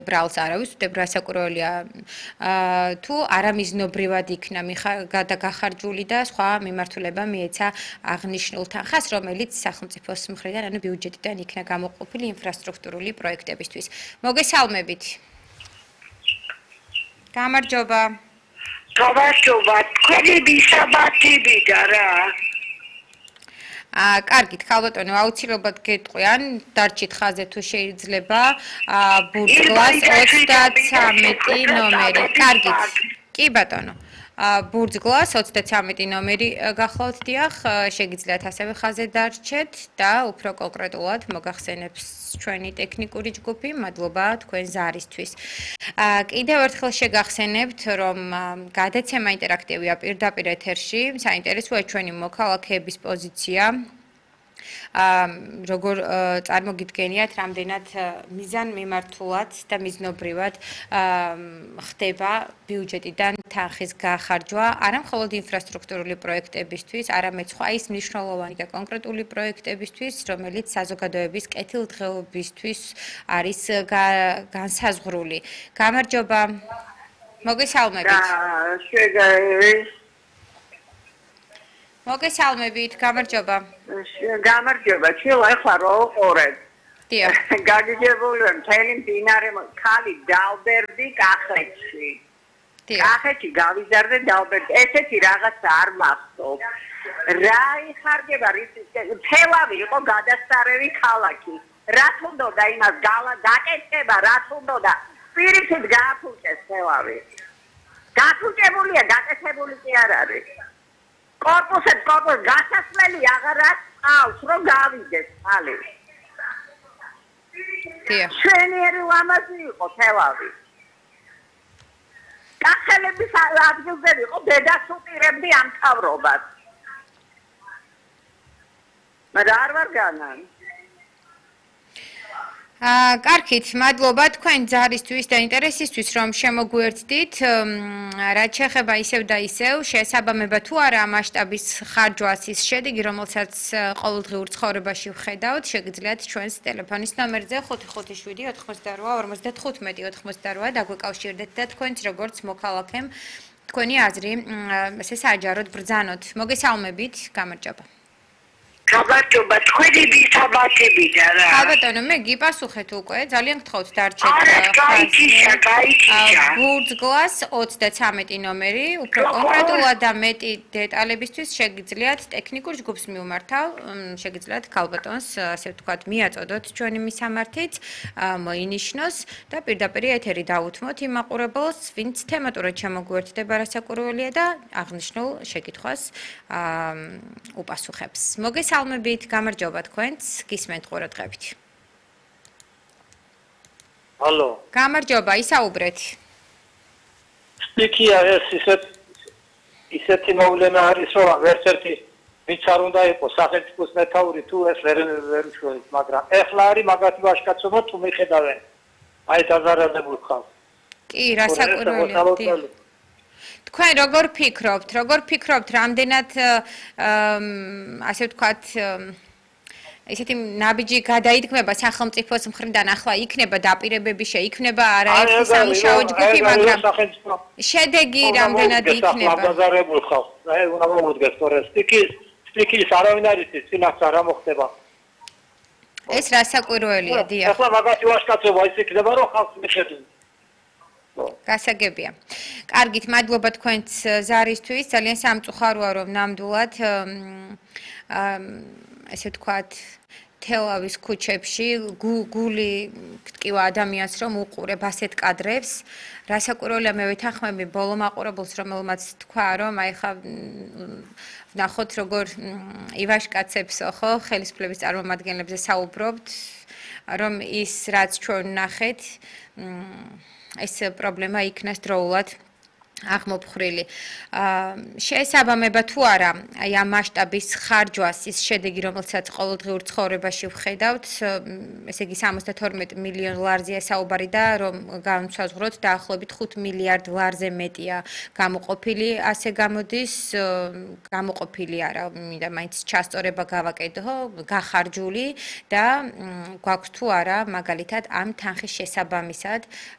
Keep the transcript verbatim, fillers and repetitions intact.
ბრალს არავის უდებ რასაკვირველია თუ არამიზნობრივად იქნა გადაგახარჯული და სხვა მიმართულება მიეცა აღნიშნულ თანხას, რომელიც სახელმწიფოს მხრიდან, ანუ ბიუჯეტიდან იქნა გამოყოფილი ინფრასტრუქტურული პროექტებისთვის. მოგესალმებით. გამარჯობა. გამარჯობა. თქვენი მისაბათიბიდა რა. აა, კარგით, ხალბატონო, აუცილებლად გეტყვიან, დარჩით ხაზე თუ შეიძლება, აა, ბურჯგლას ოცდათსამეტი ნომერი. კარგით. კი ბატონო. აა, ბურჯგლას ოცდათსამეტი ნომერი გახლავთ, დიახ, შეგიძლიათ ასევე ხაზე დარჩეთ და უფრო კონკრეტულად მოგახსენებს ჩვენი ტექნიკური ჯგუფი, მადლობა თქვენ ზარისთვის. აა, კიდევ ერთხელ შეგახსენებთ, რომ გადაცემა ინტერაქტივია პირდაპირ ეთერში, საინტერესოა ჩვენი მოქალაქეების პოზიცია. აა, როგორ წარმოგიდგენიათ, რამდენად მიზანმიმართულად და მიზნობრივად აა, ხდება ბიუჯეტიდან თანხის გახარჯვა, არა მხოლოდ ინფრასტრუქტურული პროექტებისთვის, არამედ სხვა ის მნიშვნელოვანი და კონკრეტული პროექტებისთვის, რომელიც საზოგადოების კეთილდღეობისთვის არის განსაზღვრული. გამარჯობა. მოგესალმებით. მოგესალმებით, გამარჯობა. გამარჯობა, ჩილო ახლა რო უყურებ. დიახ. გაგიგებული მთელი მდინარე ქალი დალბერდი კახეთში. დიახ. კახეთში გავიზარდე დალბერდი. ესეთი რაღაცა არ მახსოვს. რა იხარჯება რის თელავი იყო გადასარევი ქალაქი. რა თუნდოდა იმას გალა დაკეთება, რა თუნდოდა პირიქით გააფუჭეს თელავი. გაფუჭებულია, გაკეთებული კი არ არის. კორპუსებს კორპუს გასასვლელი აღარ აქვს, რომ გავიდეს ხალი. დიახ. შენიერი ლამაზი იყო თელავი. კახელების ადგილზე იყო დედას უპირებდი ამ თავრობას. მაგრამ არ ვარ განან. აა, კარგით, მადლობა თქვენ ჯარისთვის და ინტერესისთვის, რომ შემოგვიერთდით. რაც შეეხება ისევ და ისევ, შესაბამება თუ არა მასშტაბის ხარჯვას ის შედეგი, რომელსაც ყოველდღიურ ცხოვრებაში ვხედავთ, შეგიძლიათ ჩვენს ტელეფონის ნომერზე ხუთი ხუთი შვიდი ოთხმოცდარვა ორმოცდათხუთმეტი ოცდათხუთმეტი დაგвекავშირდეთ და თქვენც როგორც მოქალაქემ თქვენი აზრი ესე საჯაროდ ბრძანოთ. მოგესალმებით, გამარჯობა. გამარჯობა, თქვენი მისაბათიბიდა რა. ხალბატონო, მე გიპასუხეთ უკვე, ძალიან გთხოვთ დარჩეთ ხაზი. გაიჩიშა, გაიჩიშა. ბურჯგლას ოცდათსამეტი ნომერი, უფრო კონკრეტულად და მეტი დეტალებისთვის შეგიძლიათ ტექნიკურ ჯგუფს მიუმართავ, შეგიძლიათ ხალბატონს, ასე ვთქვათ, მიაწოდოთ ჩვენი მისამართით, მოინიშნოს და პირდაპირ ეთერი დაუთმოთ იმ მაყურებელს, ვინც თემატურად შემოგვიერთდება რასაკვირველია და აღნიშნულ შეკითხვას უპასუხებს. მოგესალმებით, გამარჯობა თქვენს, გისმენთ ყურადღებით. ჰალო. გამარჯობა, ისაუბრეთ. სტიქია ეს ისეთ ისეთი მოვლენა არის, რომ ვერც ერთი ვინც არ უნდა იყოს სახელმწიფოს მეთაური თუ ეს ვერ ვერ უშველით, მაგრამ ეხლა არის მაგათი ვაშკაცობა თუ მიხედავენ. აი დაზარალებულ ხალხს. კი, რასაკვირველია. თქვენ როგორ ფიქრობთ, როგორ ფიქრობთ, რამდენად ასე ვთქვათ, ესეთი ნაბიჯი გადაიდგმება სახელმწიფოს მხრიდან, ახლა იქნება დაპირებები, შეიქმნება არაერთი სამუშაო ჯგუფი, მაგრამ შედეგი რამდენად იქნება? დაზარალებულ ხალხს, აი უნდა მომოდგეს თორე სტიკის, სტიკის არავინ არ იცის, წინაც რა მოხდება. ეს რასაკვირველია, დიახ. ახლა მაგათი ვაშკაცობა ის იქნება, რომ ხალხს მიხედვენ. გასაგებია. კარგით, მადლობა თქვენს ზარისთვის. ძალიან სამწუხაროა, რომ ნამდვილად ესე ვთქვათ, თელავის ქუჩებში გული გტკივა ადამიანს, რომ უყურებ ასეთ კადრებს. რასაკვირველია, მე ვეთანხმები ბოლო მაყურებელს, რომელმაც თქვა, რომ აი ხა ვნახოთ, როგორ ივაშკაცებს, ხო, ხელისუფლების წარმომადგენლებზე საუბრობთ, რომ ის რაც ჩვენ ვნახეთ, ეს პრობლემა იქნას დროულად აღმოფხრილი. შეესაბამება თუ არა აი ამ მასშტაბის ხარჯვას ის შედეგი, რომელსაც ყოველდღიურ ცხოვრებაში ვხედავთ, ესე იგი სამოცდათორმეტ მილიონ ლარზეა საუბარი და რომ განვსაზღვროთ დაახლოებით ხუთ მილიარდ ლარზე მეტია გამოყოფილი, ასე გამოდის, გამოყოფილი არა, მინდა მაინც ჩასწორება გავაკეთო, გახარჯული და გვაქვს თუ არა მაგალითად ამ თანხის შესაბამისად